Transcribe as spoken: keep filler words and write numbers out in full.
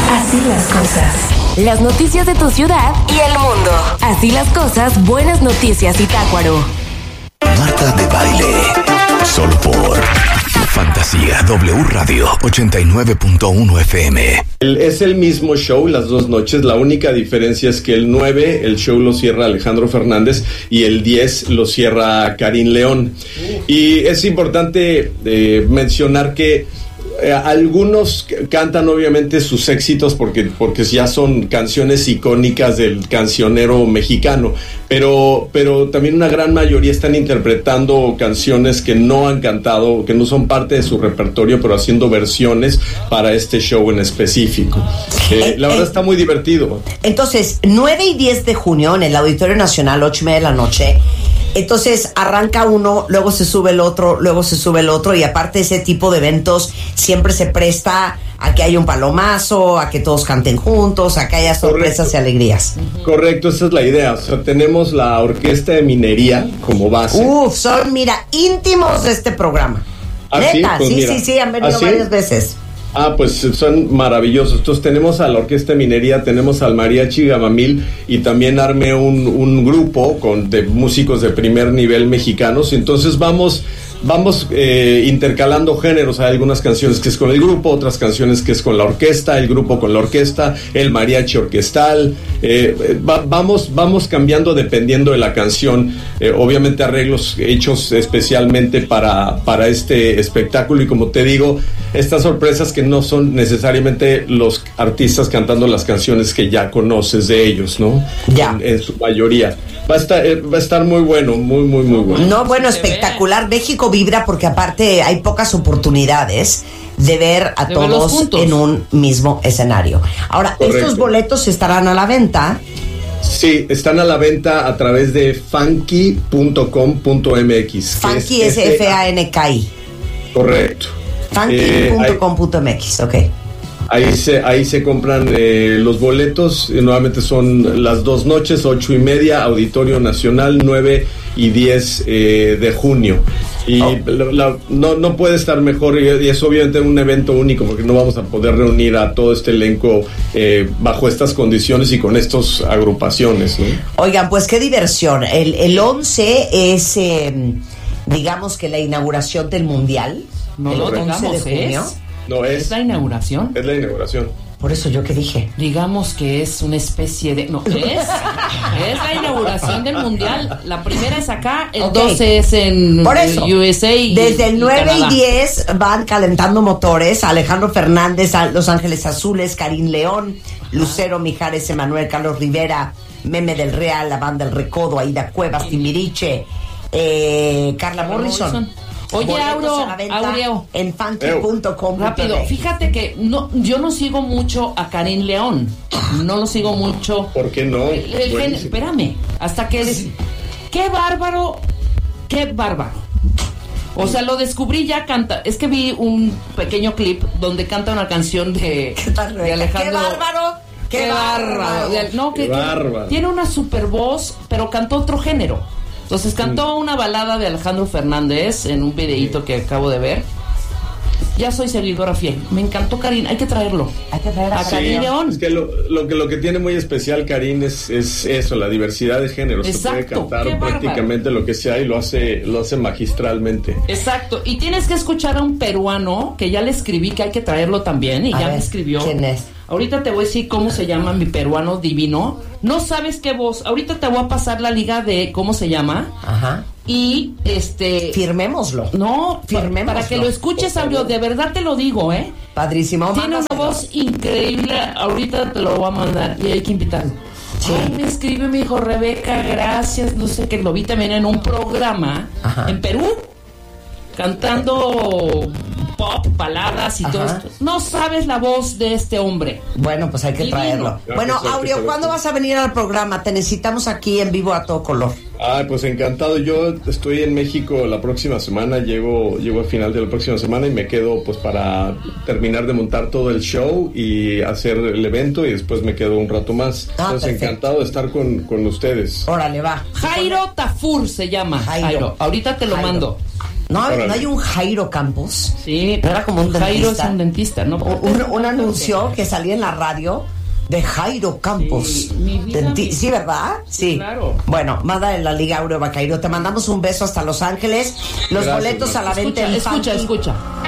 Así las cosas. Las noticias de tu ciudad y el mundo. Así las cosas, buenas noticias Zitácuaro. Marta de Baile. Solo por Fantasía W Radio ochenta y nueve punto uno F M. El, es el mismo show las dos noches. La única diferencia es que el nueve, el show lo cierra Alejandro Fernández y el diez lo cierra Karin León. Y es importante eh, mencionar que Eh, algunos cantan obviamente sus éxitos porque, porque ya son canciones icónicas del cancionero mexicano, pero, pero también una gran mayoría están interpretando canciones que no han cantado, que no son parte de su repertorio, pero haciendo versiones para este show en específico. Eh, la verdad está muy divertido. Entonces, nueve y diez de junio en el Auditorio Nacional, ocho y media de la noche. Entonces arranca uno, luego se sube el otro, luego se sube el otro, y aparte ese tipo de eventos siempre se presta a que haya un palomazo, a que todos canten juntos, a que haya sorpresas. Correcto. Y alegrías. Correcto, esa es la idea. O sea, tenemos la Orquesta de Minería como base. Uf, son, mira, íntimos de este programa. ¿Ah, neta, sí? Pues sí, mira. sí, sí, han venido ¿Ah, sí? varias veces. Ah, pues son maravillosos. Entonces tenemos a la Orquesta de Minería, tenemos al Mariachi Gamamil, y también armé un, un grupo con de músicos de primer nivel mexicanos. Entonces vamos vamos eh, intercalando géneros. Hay algunas canciones que es con el grupo, otras canciones que es con la orquesta, el grupo con la orquesta, el mariachi orquestal. Eh, va, vamos vamos cambiando dependiendo de la canción. Eh, obviamente arreglos hechos especialmente para, para este espectáculo, y como te digo, estas sorpresas que no son necesariamente los artistas cantando las canciones que ya conoces de ellos, ¿no? Ya. En, en su mayoría. Va a estar, eh, va a estar muy bueno, muy, muy, muy bueno. No, bueno, espectacular. México vibra porque aparte hay pocas oportunidades de ver a de todos en un mismo escenario. Ahora, Correcto. estos boletos estarán a la venta. Sí, están a la venta a través de funky punto com punto m x. Funky es F A N K I. Correcto. funky punto com punto m x, ok. Ahí se, ahí se compran eh, los boletos. Eh, nuevamente son las dos noches, ocho y media, Auditorio Nacional, nueve y diez eh, de junio. Y oh. la, la, no, no puede estar mejor, y, y es obviamente un evento único porque no vamos a poder reunir a todo este elenco eh, bajo estas condiciones y con estas agrupaciones, ¿no? Oigan, pues qué diversión. El, el once es, eh, digamos que la inauguración del Mundial. No el lo once digamos, de junio. ¿es? No, es, ¿Es la inauguración? Es la inauguración. Por eso yo que dije. Digamos que es una especie de... No, es, es la inauguración del Mundial. La primera es acá, el Okay. doce es en Por eso, U S A y desde el y nueve Canadá. y diez van calentando motores. Alejandro Fernández, a Los Ángeles Azules, Karin León, Lucero Mijares, Emanuel Carlos Rivera, Meme del Real, la Banda El Recodo, Aida Cuevas, Timbiriche, eh, Carla Morrison. Morrison. Oye, Boletos Auro, a la venta Aureo. en funky punto com. Rápido, fíjate que no, yo no sigo mucho a Karin León. No lo sigo mucho. ¿Por qué no? El, el gen, espérame, hasta que... Des, ¡Qué bárbaro! ¡Qué bárbaro! O sea, lo descubrí ya canta. Es que vi un pequeño clip donde canta una canción de, ¿Qué tal, de Alejandro. ¡Qué bárbaro! ¡Qué, ¡Qué bárbaro! bárbaro! De, no, Qué que, bárbaro. que tiene una super voz, pero cantó otro género. Entonces cantó una balada de Alejandro Fernández en un videíto que acabo de ver. Ya soy seguidora fiel. Me encantó Karin. Hay que traerlo. Hay que traer a, a sí, Karin León. Es que lo, lo que lo que tiene muy especial Karin es, es eso, la diversidad de géneros. Exacto, Se puede qué cantar prácticamente bárbaro. lo que sea y lo hace, lo hace magistralmente. Exacto. Y tienes que escuchar a un peruano que ya le escribí que hay que traerlo también y a ya ver, me escribió. ¿quién es? Ahorita te voy a decir cómo se llama mi peruano divino. No sabes qué voz. Ahorita te voy a pasar la liga de cómo se llama. Ajá. Y este... Firmémoslo. No, firmémoslo. Para que lo escuches, Aureo, de verdad te lo digo, ¿eh? Padrísimo. Tiene una mándaselo. voz increíble. Ahorita te lo voy a mandar y hay que invitarlo. Sí. Ay, me escribe, me dijo, Rebeca, gracias. No sé, que lo vi también en un programa Ajá. en Perú, cantando pop, baladas y Ajá. todo esto. No sabes la voz de este hombre. Bueno, pues hay que Divino. traerlo. Claro Bueno, que sí, hay que Aureo, saber. ¿cuándo vas a venir al programa? Te necesitamos aquí en vivo a todo color. Ah, pues encantado. Yo estoy en México la próxima semana. Llego, llego al final de la próxima semana y me quedo pues para terminar de montar todo el show y hacer el evento, y después me quedo un rato más. Ah, Entonces perfecto. encantado de estar con, con ustedes. Órale, va. Jairo Tafur se llama. Jairo. Jairo. Ahorita te lo Jairo. mando. ¿No, Órale. ¿No hay un Jairo Campos? Sí, ¿No era como un Jairo dentista? es un dentista, ¿no? Un, un anuncio que salía en la radio de Jairo Campos. Sí, mi vida, Denti- mi- sí, ¿verdad? Sí, claro. Bueno, Mada de la Liga Aureo Bacairo, te mandamos un beso hasta Los Ángeles. Los Gracias, boletos a la Escucha, venta en escucha, Funky. escucha.